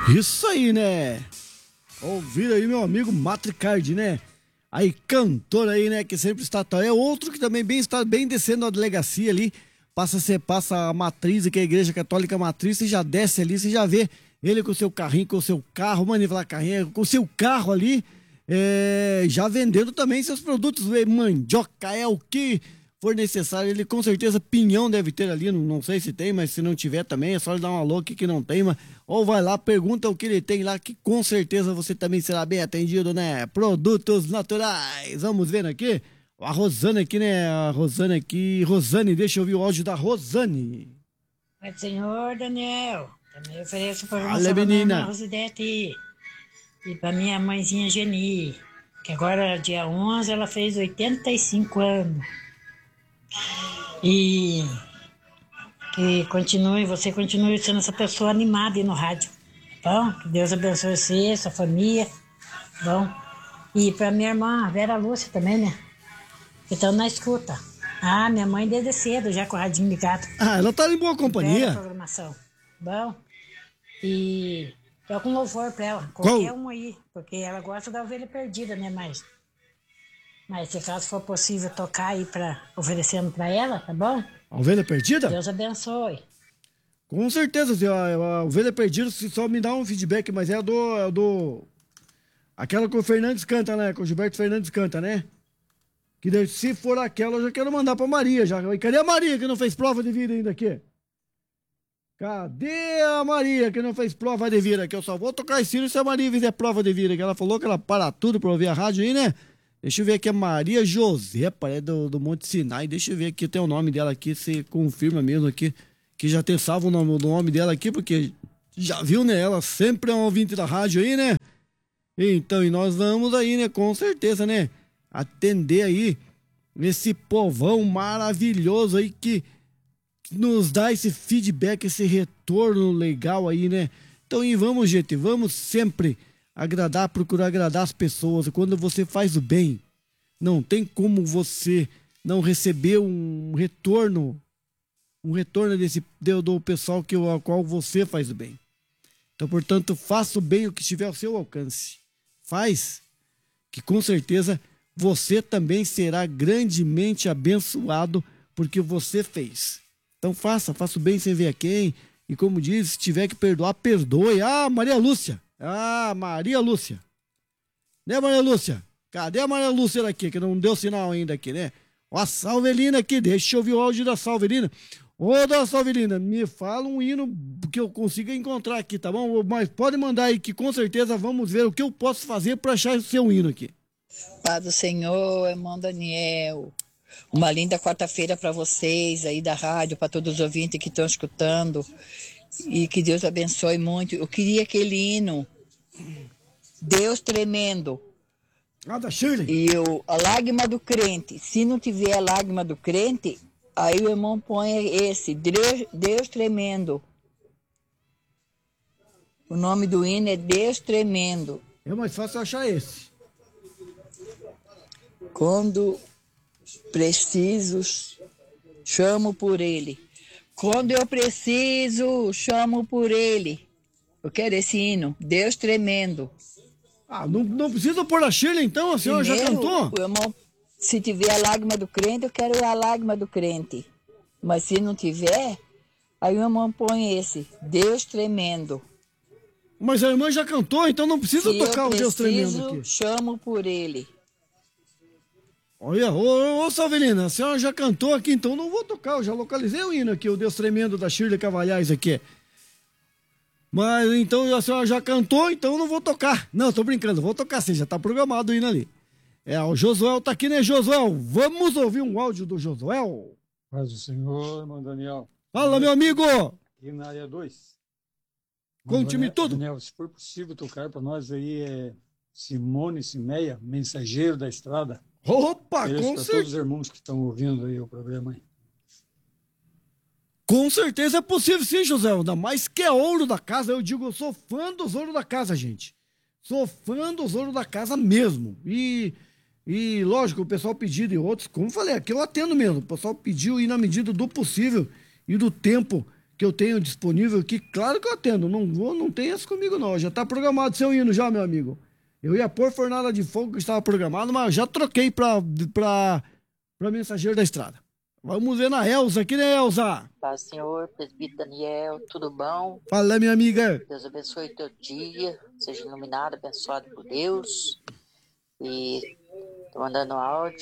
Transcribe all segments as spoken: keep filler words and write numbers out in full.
Isso aí, né? Ouvir aí meu amigo Matricard, né? Aí, cantor aí, né? Que sempre está... É outro que também bem, está bem descendo a delegacia ali. Passa, você passa a matriz, que é a Igreja Católica Matriz, você já desce ali, você já vê ele com o seu carrinho, com o seu carro, mano, falar carrinho, com o seu carro ali, é, já vendendo também seus produtos, mandioca, é o que for necessário. Ele com certeza, pinhão deve ter ali, não, não sei se tem, mas se não tiver também, é só ele dar um alô aqui que não tem, mas, ou vai lá, pergunta o que ele tem lá, que com certeza você também será bem atendido, né? Produtos naturais, vamos ver aqui. A Rosane aqui, né? A Rosane aqui. Rosane, deixa eu ouvir o áudio da Rosane. Pai do Senhor, Daniel. Também ofereço para Olha, menina. Rosidete e para minha mãezinha Geni, que agora, dia onze, ela fez oitenta e cinco anos. E que continue, você continue sendo essa pessoa animada aí no rádio. Bom, que Deus abençoe você, sua família. Bom, e para minha irmã, Vera Lúcia também, né? Então na escuta. Ah, minha mãe desde cedo, já com o radinho ligado. Ah, ela tá em boa companhia. Programação. Bom, e é com louvor pra ela. Qual? Qualquer um aí, porque ela gosta da ovelha perdida, né? Mas, mas se caso for possível tocar aí pra, oferecendo pra ela, tá bom? A ovelha perdida? Deus abençoe. Com certeza, a, a ovelha perdida, se só me dá um feedback, mas é a do, é do... Aquela que o Fernandes canta, né? Que o Gilberto Fernandes canta, né? Que daí, se for aquela, eu já quero mandar pra Maria. Já. E cadê a Maria que não fez prova de vida ainda aqui? Cadê a Maria que não fez prova de vida? Que eu só vou tocar esse se a Maria fizer prova de vida. Que ela falou que ela para tudo pra ouvir a rádio aí, né? Deixa eu ver aqui, a Maria José, é do, do Monte Sinai. Deixa eu ver aqui, tem o nome dela aqui, se confirma mesmo aqui. Que já tem salvo o nome, o nome dela aqui, porque já viu, né? Ela sempre é um ouvinte da rádio aí, né? Então, e nós vamos aí, né? Com certeza, né? Atender aí esse povão maravilhoso aí que nos dá esse feedback, esse retorno legal aí, né? Então, e vamos, gente, vamos sempre agradar, procurar agradar as pessoas. Quando você faz o bem, não tem como você não receber um retorno, um retorno desse do, do pessoal que, ao qual você faz o bem. Então, portanto, faça o bem o que estiver ao seu alcance. Faz, que com certeza você também será grandemente abençoado porque você fez. Então faça, faça o bem sem ver a quem. E como diz, se tiver que perdoar, perdoe. Ah, Maria Lúcia. Ah, Maria Lúcia. Né, Maria Lúcia? Cadê a Maria Lúcia aqui, que não deu sinal ainda aqui, né? Ó, a Salvelina aqui, deixa eu ouvir o áudio da Salvelina. Ô, da Salvelina, me fala um hino que eu consiga encontrar aqui, tá bom? Mas pode mandar aí que com certeza vamos ver o que eu posso fazer para achar o seu hino aqui. Paz do Senhor, irmão Daniel. Uma linda quarta-feira para vocês aí da rádio, para todos os ouvintes que estão escutando. E que Deus abençoe muito. Eu queria aquele hino, Deus Tremendo. Ah, da Shirley. E o, a lágrima do crente. Se não tiver a lágrima do crente, aí o irmão põe esse, Deus, Deus Tremendo. O nome do hino é Deus Tremendo. É mais fácil achar esse. Quando preciso, chamo por ele. Quando eu preciso, chamo por ele. Eu quero esse hino, Deus Tremendo. Ah, não, não precisa pôr a Shirley então? A senhora Primeiro, já cantou? O irmão, se tiver a lágrima do crente, eu quero a lágrima do crente. Mas se não tiver, aí o irmão põe esse, Deus Tremendo. Mas a irmã já cantou, então não precisa se tocar eu o Deus Tremendo preciso, aqui. Chamo por ele. Olha, ô, ô Salvelina, a senhora já cantou aqui, então não vou tocar, eu já localizei o hino aqui, o Deus Tremendo da Shirley Cavalhais aqui. Mas então a senhora já cantou, então não vou tocar. Não, tô brincando, vou tocar sim, já tá programado o hino ali. É, o Josuel tá aqui, né, Josuel? Vamos ouvir um áudio do Josuel? Paz do Senhor, irmão Daniel. Fala, meu amigo! Aqui na área dois. Conte-me tudo. Daniel, se for possível tocar para nós aí é Simone Simeia, Mensageiro da Estrada. Opa, Eles com para certeza. todos os irmãos que estão ouvindo aí o programa aí. Com certeza é possível sim, José. Ainda mais que é ouro da casa. Eu digo, eu sou fã dos ouro da casa, gente. Sou fã dos ouro da casa mesmo. E, e lógico, o pessoal pediu e outros, como eu falei, aqui eu atendo mesmo. O pessoal pediu e na medida do possível e do tempo que eu tenho disponível aqui, claro que eu atendo. Não vou, não tem essa comigo não. Já tá programado seu hino já, meu amigo. Eu ia pôr Fornalha de Fogo que estava programado, mas eu já troquei pra, pra, pra Mensageiro da Estrada. Vamos ver na Elza aqui, né, Elza? Paz, Senhor, presbítero Daniel, tudo bom? Fala, minha amiga. Deus abençoe teu dia, seja iluminado, abençoado por Deus. E tô mandando áudio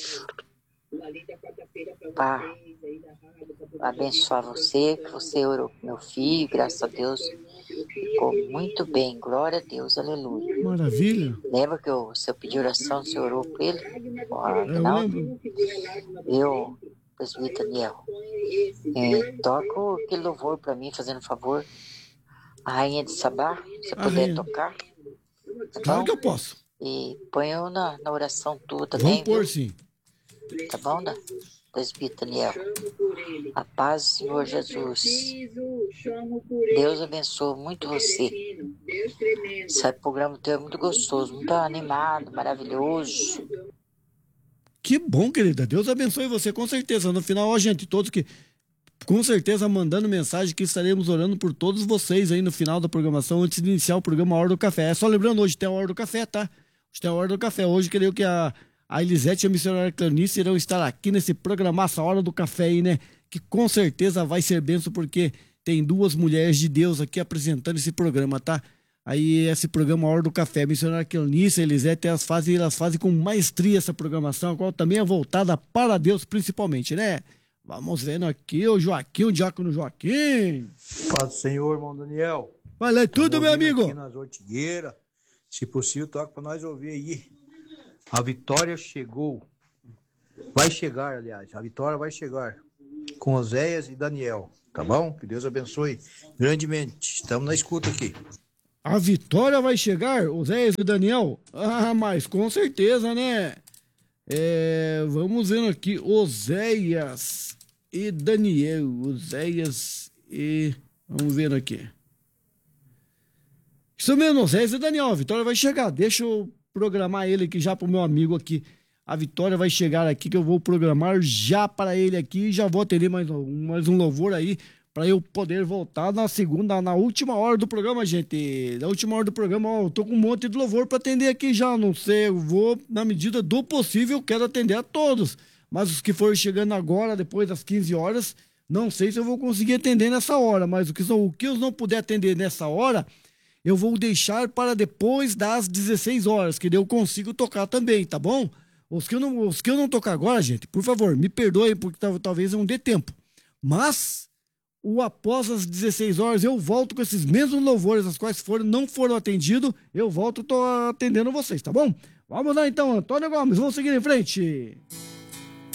para abençoar você, que você orou pro meu filho, graças a Deus, ficou muito bem, glória a Deus, aleluia. Maravilha. Lembra que eu, se eu pedi oração, você orou por ele? Ó, Eu não? lembro. Eu, presbítero Daniel, é, toca aquele louvor para mim, fazendo favor. A Rainha de Sabá, se A puder rainha. tocar. Tá Claro bom? que eu posso. E põe eu na, na oração tua também, Vamos pôr viu? sim. Tá bom, né? Presbítero Daniel. A paz do Senhor Jesus. Deus abençoe muito você. Esse programa teu é muito gostoso, muito animado, maravilhoso. Que bom, querida. Deus abençoe você, com certeza. No final, ó, gente, todos que... Com certeza, mandando mensagem que estaremos orando por todos vocês aí no final da programação, antes de iniciar o programa Hora do Café. É só lembrando, hoje tem a Hora do Café, tá? Hoje tem a Hora do Café. Hoje, creio que a, a Elisete e a missionária Clanice irão estar aqui nesse programa, essa Hora do Café aí, né? Que com certeza vai ser benção, porque tem duas mulheres de Deus aqui apresentando esse programa, tá? Aí, esse programa Hora do Café, a missionária Clanice e a Elisete, elas fazem, elas fazem com maestria essa programação, a qual também é voltada para Deus, principalmente, né? Vamos vendo aqui o Joaquim, o diácono Joaquim. Paz do Senhor, irmão Daniel. Vai é tudo, meu amigo. Aqui nas ortigueiras. Se possível, toca para nós ouvir aí. A vitória chegou. Vai chegar, aliás. A vitória vai chegar. Com Oséias e Daniel. Tá bom? Que Deus abençoe grandemente. Estamos na escuta aqui. A vitória vai chegar, Oséias e Daniel? Ah, mas com certeza, né? É, vamos vendo aqui, Oséias e Daniel, Oséias e... Vamos vendo aqui. Isso mesmo, Oséias e Daniel, a vitória vai chegar. Deixa eu programar ele aqui já pro meu amigo aqui. A vitória vai chegar aqui, que eu vou programar já para ele aqui. Já vou atender mais um, mais um louvor aí, para eu poder voltar na segunda, na última hora do programa, gente. Na última hora do programa, ó, eu tô com um monte de louvor para atender aqui já. Não sei, eu vou, na medida do possível, quero atender a todos. Mas os que forem chegando agora, depois das quinze horas, não sei se eu vou conseguir atender nessa hora. Mas o que, o que eu não puder atender nessa hora, eu vou deixar para depois das dezesseis horas, que daí eu consigo tocar também, tá bom? Os que eu não, os que eu não tocar agora, gente, por favor, me perdoem, porque talvez não dê tempo. Mas... o após as dezesseis horas, eu volto com esses mesmos louvores, as quais foram, não foram atendidos, eu volto, tô atendendo vocês, tá bom? Vamos lá então, Antônio Gomes, vamos seguir em frente.